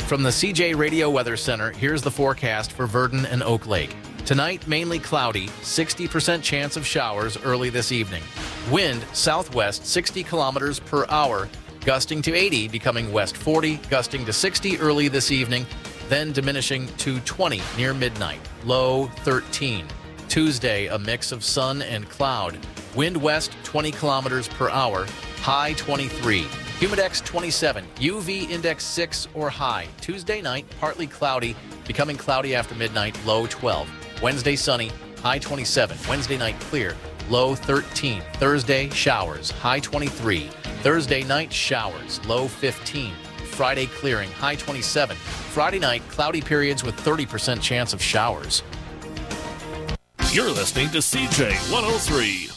From the CJ Radio Weather Center, here's the forecast for Verdon and Oak Lake. Tonight, mainly cloudy, 60% chance of showers early this evening. Wind southwest 60 kilometers per hour, gusting to 80, becoming west 40, gusting to 60 early this evening, then diminishing to 20 near midnight. Low 13. Tuesday, a mix of sun and cloud. Wind west 20 kilometers per hour, high 23. Humidex 27, UV index 6 or high. Tuesday night, partly cloudy, becoming cloudy after midnight, low 12. Wednesday, sunny, high 27. Wednesday night, clear, low 13. Thursday, showers, high 23. Thursday night, showers, low 15. Friday, clearing, high 27. Friday night, cloudy periods with 30% chance of showers. You're listening to CJ 103.